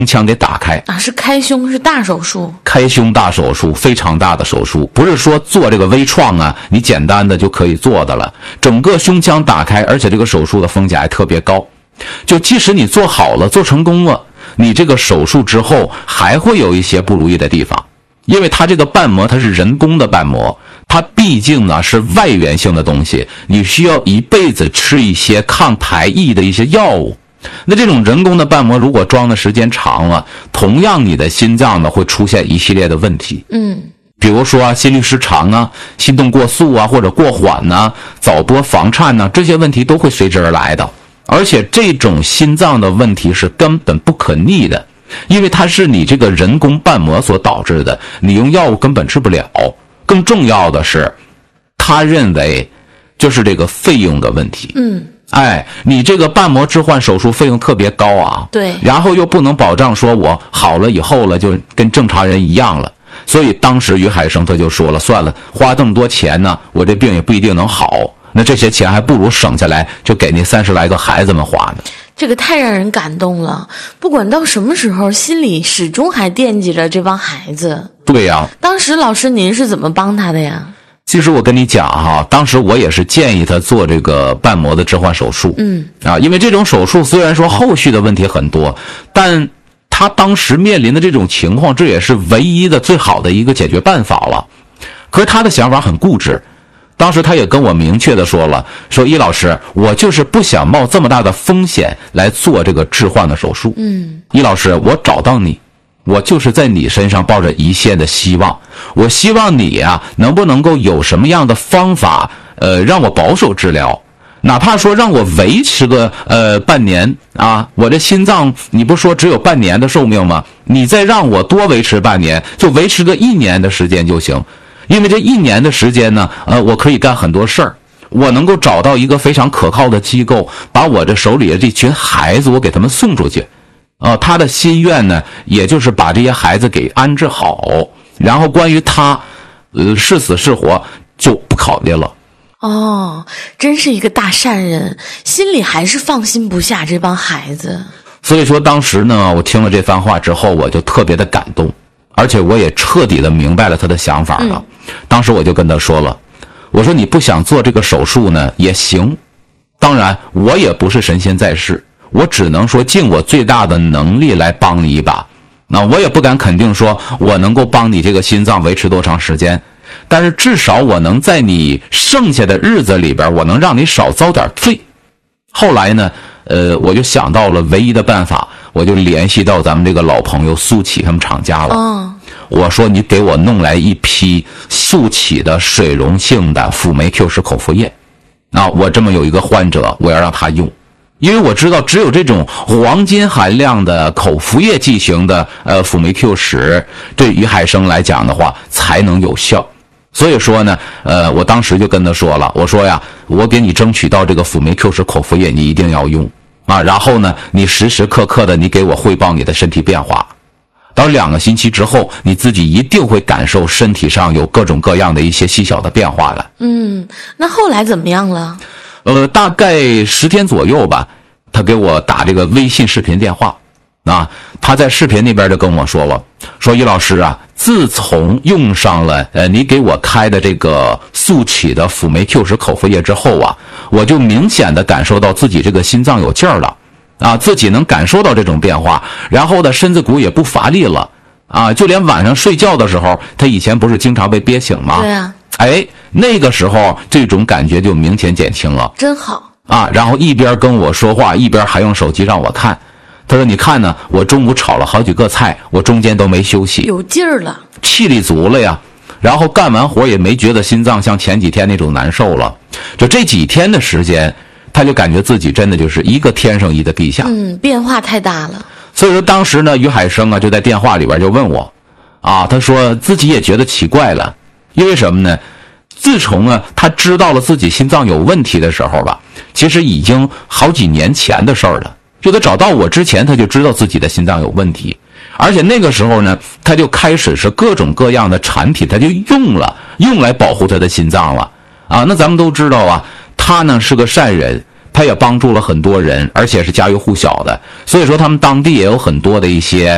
腔给打开啊，是开胸，是大手术， 开胸大手术，非常大的手术，不是说做这个微创啊，你简单的就可以做的了。整个胸腔打开，而且这个手术的风险还特别高，就即使你做好了，做成功了，你这个手术之后还会有一些不如意的地方，因为它这个瓣膜它是人工的瓣膜，它毕竟呢是外源性的东西，你需要一辈子吃一些抗排异的一些药物。那这种人工的瓣膜如果装的时间长了，同样你的心脏呢会出现一系列的问题。比如说心律失常啊，心动过速啊，或者过缓啊，早搏房颤啊，这些问题都会随之而来的。而且这种心脏的问题是根本不可逆的，因为它是你这个人工瓣膜所导致的，你用药物根本治不了。更重要的是，他认为就是这个费用的问题。你这个瓣膜置换手术费用特别高啊， 对， 然后又不能保障说我好了以后了就跟正常人一样了，所以当时于海生他就说了，算了，花这么多钱呢，我这病也不一定能好，那这些钱还不如省下来就给那30来个孩子们花呢。 这个太让人感动了，不管到什么时候，心里始终还惦记着这帮孩子。 对呀， 当时老师您是怎么帮他的呀？ 其实我跟你讲哈，当时我也是建议他做这个瓣膜的置换手术。因为这种手术虽然说后续的问题很多，但他当时面临的这种情况，这也是唯一的最好的一个解决办法了。可是他的想法很固执，当时他也跟我明确的说了，说易老师，我就是不想冒这么大的风险来做这个置换的手术。易老师，我找到你，我就是在你身上抱着一线的希望，我希望你呀，能不能够有什么样的方法，让我保守治疗，哪怕说让我维持个半年啊，我这心脏你不说只有半年的寿命吗？你再让我多维持半年，就维持个1年的时间就行，因为这1年的时间呢，我可以干很多事儿。我能够找到一个非常可靠的机构，把我这手里的这群孩子我给他们送出去。他的心愿呢，也就是把这些孩子给安置好，然后关于他，是死是活就不考虑了。 真是一个大善人，心里还是放心不下这帮孩子。 所以说当时呢，我听了这番话之后，我就特别的感动，而且我也彻底的明白了他的想法了。当时我就跟他说了，我说你不想做这个手术呢也行，当然我也不是神仙在世，我只能说尽我最大的能力来帮你一把。那我也不敢肯定说我能够帮你这个心脏维持多长时间，但是至少我能在你剩下的日子里边，我能让你少遭点罪。后来呢，我就想到了唯一的办法，我就联系到咱们这个老朋友苏启他们厂家了。我说你给我弄来一批苏启的水溶性的辅酶 Q10口服液，我这么有一个患者，我要让他用。因为我知道只有这种黄金含量的口服液剂型的辅酶 Q10，对于海生来讲的话才能有效。所以说呢，我当时就跟他说了，我说呀，我给你争取到这个辅酶 Q10口服液，你一定要用啊。然后呢，你时时刻刻的你给我汇报你的身体变化。到2个星期之后，你自己一定会感受身体上有各种各样的一些细小的变化的。 那后来怎么样了？ 大概10天左右吧，他给我打这个微信视频电话，他在视频那边就跟我说了，说易老师啊，自从用上了你给我开的这个苏启的辅酶 Q10口服液之后啊，我就明显的感受到自己这个心脏有劲儿了，自己能感受到这种变化，然后呢身子骨也不乏力了，就连晚上睡觉的时候，他以前不是经常被憋醒吗？ 对啊。 那个时候这种感觉就明显减轻了， 真好然后一边跟我说话，一边还用手机让我看。他说你看呢，我中午炒了好几个菜，我中间都没休息， 有劲儿了， 气力足了呀，然后干完活也没觉得心脏像前几天那种难受了。就这几天的时间，他就感觉自己真的就是一个天上一个地下， 变化太大了。 所以说当时呢，于海生就在电话里边就问我他说自己也觉得奇怪了，因为什么呢？自从他知道了自己心脏有问题的时候吧，其实已经好几年前的事儿了。就他找到我之前，他就知道自己的心脏有问题，而且那个时候呢，他就开始是各种各样的产品，他就用来保护他的心脏了那咱们都知道他呢是个善人，他也帮助了很多人，而且是家喻户晓的。所以说他们当地也有很多的一些